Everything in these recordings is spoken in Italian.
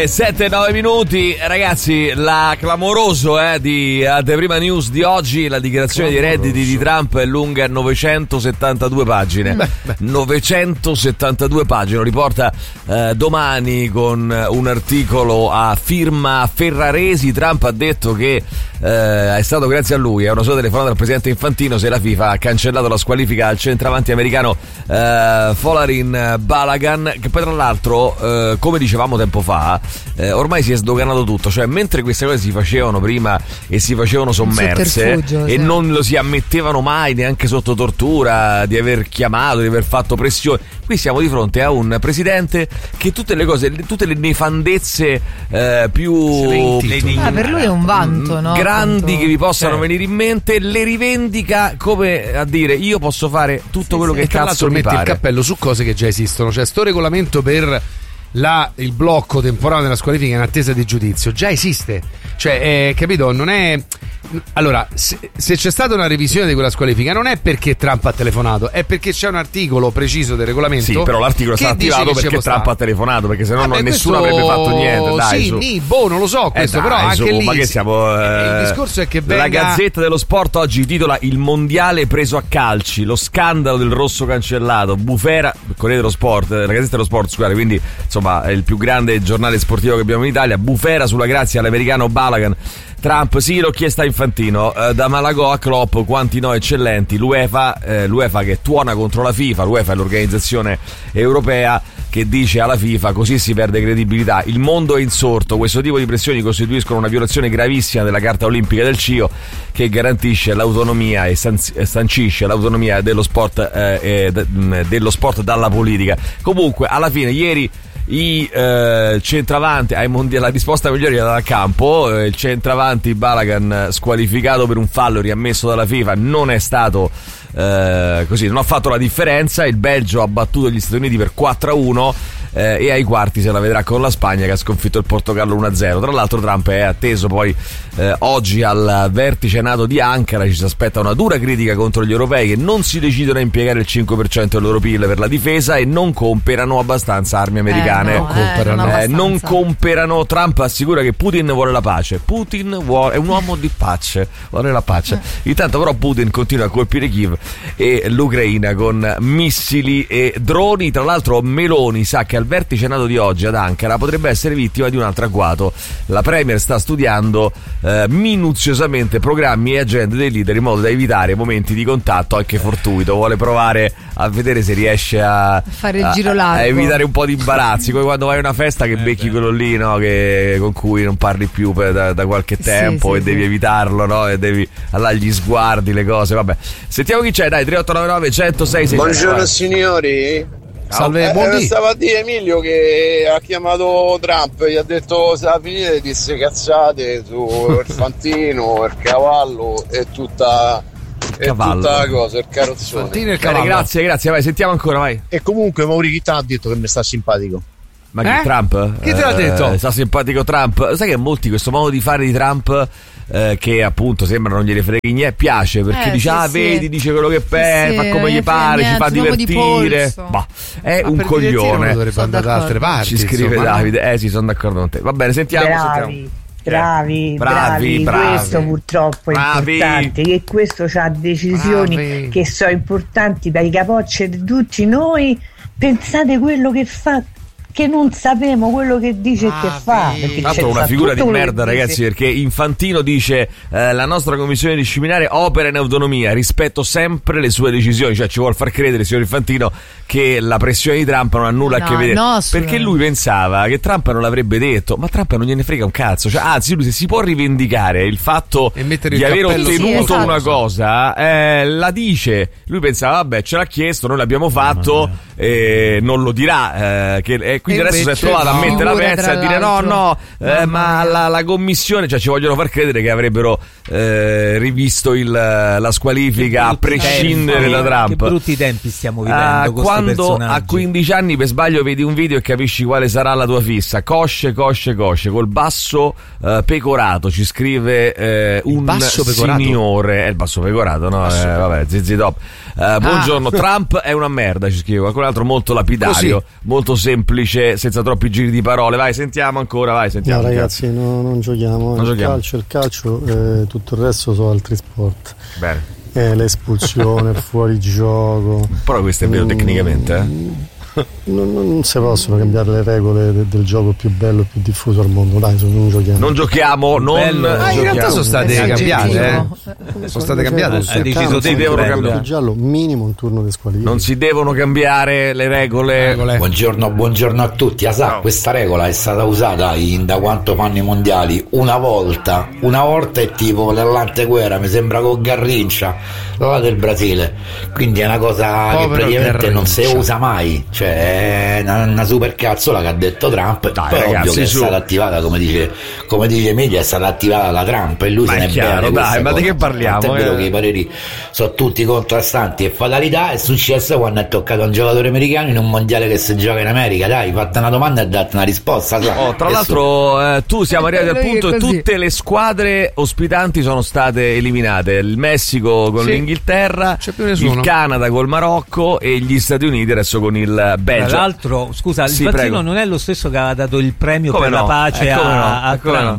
7-9 minuti, ragazzi. La clamoroso di Anteprima News di oggi, la dichiarazione dei redditi di Trump è lunga 972 pagine. 972 pagine, lo riporta Domani con un articolo a firma Ferraresi. Trump ha detto che è stato grazie a lui, a una sola telefonata dal presidente Infantino, se la FIFA ha cancellato la squalifica al centravanti americano Folarin Balogun, che poi tra l'altro come dicevamo tempo fa ormai si è sdoganato tutto, cioè mentre queste cose si facevano prima e si facevano sommerse e non lo si ammettevano mai neanche sotto tortura di aver chiamato, di aver fatto pressione, qui siamo di fronte a un presidente che tutte le cose, tutte le nefandezze più per lui è un vanto, no? Grandi che vi possano venire in mente, le rivendica come a dire io posso fare tutto quello che cazzo mi pare. Il cappello su cose che già esistono, cioè sto regolamento per il blocco temporaneo della squalifica in attesa di giudizio già esiste, cioè capito, non è. Allora, se c'è stata una revisione di quella squalifica non è perché Trump ha telefonato, è perché c'è un articolo preciso del regolamento. Sì, però l'articolo è stato attivato perché Trump ha telefonato, perché sennò nessuno avrebbe fatto niente. Dai, non lo so questo, però anche lì. Ma che siamo? Il discorso è che la Gazzetta dello Sport oggi titola "Il mondiale preso a calci, lo scandalo del rosso cancellato". Bufera, Corriere dello Sport, la Gazzetta dello Sport, scusate, quindi insomma è il più grande giornale sportivo che abbiamo in Italia. Bufera sulla grazia all'americano Balogun. Trump, sì, l'ho chiesta a Infantino, da Malagò a Klopp, quanti no eccellenti. L'UEFA che tuona contro la FIFA, l'UEFA è l'organizzazione europea che dice alla FIFA così si perde credibilità. Il mondo è insorto, questo tipo di pressioni costituiscono una violazione gravissima della Carta Olimpica del CIO, che garantisce l'autonomia e sancisce l'autonomia dello sport dalla politica. Comunque, alla fine, ieri i centravanti ai mondiali, la risposta migliore era dal campo. Il centravanti Balogun squalificato per un fallo riammesso dalla FIFA non è stato così, non ha fatto la differenza. Il Belgio ha battuto gli Stati Uniti per 4-1 e ai quarti se la vedrà con la Spagna che ha sconfitto il Portogallo 1-0. Tra l'altro Trump è atteso poi oggi al vertice NATO di Ankara. Ci si aspetta una dura critica contro gli europei che non si decidono a impiegare il 5% del loro PIL per la difesa e non comprano abbastanza armi americane. Non comprano. Trump assicura che Putin vuole la pace. È un uomo di pace, vuole la pace. Intanto però Putin continua a colpire Kiev e l'Ucraina con missili e droni. Tra l'altro Meloni sa che al vertice NATO di oggi ad Ankara potrebbe essere vittima di un altro agguato. La Premier sta studiando minuziosamente programmi e agende dei leader in modo da evitare momenti di contatto anche fortuito. Vuole provare a vedere se riesce a fare il giro largo, a evitare un po' di imbarazzi, come quando vai a una festa che becchi quello lì, no, con cui non parli più da qualche tempo e devi evitarlo, no, e devi allora gli sguardi, le cose, vabbè. Sentiamo chi c'è, dai, 3899 106 6. Buongiorno signori. Salve, stava a dire Emilio che ha chiamato Trump, gli ha detto se la finite, disse cazzate su Infantino, il cavallo e tutta la cosa, il carrozzone. Il cavallo. Grazie, vai, sentiamo ancora, vai. E comunque Mauri chi ti ha detto che mi sta simpatico? Ma chi Trump? Chi te l'ha detto? Sta simpatico Trump. Sai che molti questo modo di fare di Trump che appunto sembra non gliene freghi niente, piace perché dice vedi, dice quello che pensa, fa come gli pare, ci fa divertire. È un coglione. Dovrebbe andare da altre parti. Ci scrive Davide. Sì, sono d'accordo con te. Va bene, sentiamo. Bravi. Questo purtroppo è importante, che questo ha decisioni che sono importanti per i capocce di tutti noi. Pensate quello che fa, che non sappiamo quello che dice e che fa. Tra l'altro una figura di merda, ragazzi, perché Infantino dice la nostra commissione disciplinare opera in autonomia, rispetto sempre le sue decisioni, cioè ci vuol far credere, signor Infantino, che la pressione di Trump non ha nulla a che vedere, perché lui pensava che Trump non l'avrebbe detto, ma Trump non gliene frega un cazzo, cioè, anzi lui se si può rivendicare il fatto di aver ottenuto una cosa, la dice. Lui pensava vabbè, ce l'ha chiesto, noi l'abbiamo fatto, non lo dirà, quindi adesso si è trovato a mettere la pezza e a dire ma la commissione, cioè ci vogliono far credere che avrebbero rivisto la squalifica a prescindere da Trump. Che brutti tempi stiamo vivendo con quando a 15 anni per sbaglio vedi un video e capisci quale sarà la tua fissa. Cosce col basso pecorato, ci scrive un signore. È il basso pecorato, no? Vabbè, zizi top. Buongiorno, Trump è una merda, ci scrive qualcun altro, molto lapidario, molto semplice, senza troppi giri di parole. Vai, sentiamo ancora, vai, sentiamo. No ragazzi, non giochiamo. Il calcio, tutto il resto sono altri sport. Bene. L'espulsione, il fuorigioco. Però questo è vero tecnicamente, Non si possono cambiare le regole del gioco più bello e più diffuso al mondo. Dai, non giochiamo. Non giochiamo, in realtà sono state cambiate. Sono state cambiate. Hai deciso te, devono cambiare. Giallo, minimo un turno di squalifica. Non si devono cambiare le regole. Buongiorno a tutti. Questa regola è stata usata da quanto fanno i mondiali una volta è tipo l'anteguerra, mi sembra con Garrincha, la del Brasile. Quindi è una cosa che praticamente non si usa mai. Cioè è una super cazzola che ha detto Trump. Dai, poi ragazzi, ovvio che è stata attivata, come dice media, è stata attivata da Trump e lui se ne è chiaro, dai, ma di che parliamo? È vero che i pareri sono tutti contrastanti e fatalità. È successo quando è toccato a un giocatore americano in un mondiale che si gioca in America. Dai, fatta una domanda e date una risposta. Tra l'altro tu siamo arrivati al punto che tutte le squadre ospitanti sono state eliminate. Il Messico con l'Inghilterra, il Canada col Marocco e gli Stati Uniti adesso con il Belgio. Tra l'altro, scusa, il Infantino non è lo stesso che aveva dato il premio per la pace a Trump.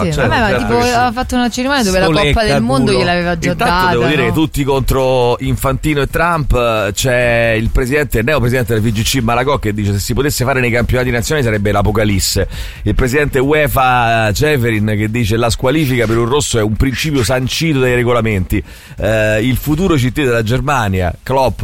Aveva fatto una cerimonia dove la Coppa del Mondo gliel'aveva già data. Devo dire che tutti contro Infantino e Trump. C'è il presidente, il neopresidente del VGC Malagò, che dice: se si potesse fare nei campionati nazionali sarebbe l'apocalisse. Il presidente UEFA Ceferin, che dice: la squalifica per un rosso è un principio sancito dai regolamenti. Il futuro CT della Germania, Klopp,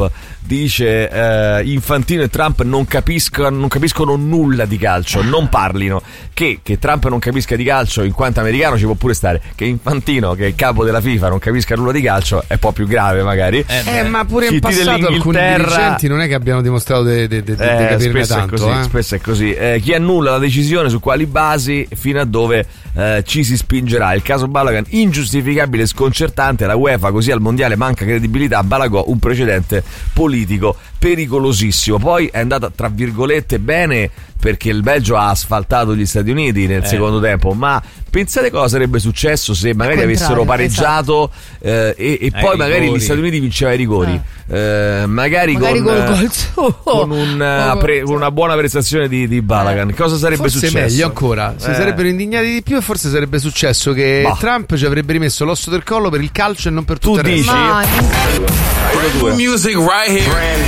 dice: Infantino e Trump non capiscono nulla di calcio, non parlino. Che Trump non capisca di calcio in quanto americano ci può pure stare, che Infantino, che è il capo della FIFA, non capisca nulla di calcio è un po' più grave magari. Ma pure in passato alcuni dirigenti non è che abbiano dimostrato di capirne tanto. Spesso è così. Chi annulla la decisione su quali basi fino a dove ci si spingerà. Il caso Balogun ingiustificabile e sconcertante, la UEFA così al mondiale manca credibilità, Balagò un precedente politico pericolosissimo. Poi è andata tra virgolette bene perché il Belgio ha asfaltato gli Stati Uniti nel secondo tempo, ma pensate cosa sarebbe successo se magari avessero pareggiato e poi magari gli Stati Uniti vinceva i rigori, magari con una buona prestazione di Balogun. Cosa sarebbe forse successo? Meglio ancora, si sarebbero indignati di più e forse sarebbe successo che Trump ci avrebbe rimesso l'osso del collo per il calcio e non per tutto il resto. Tu dici?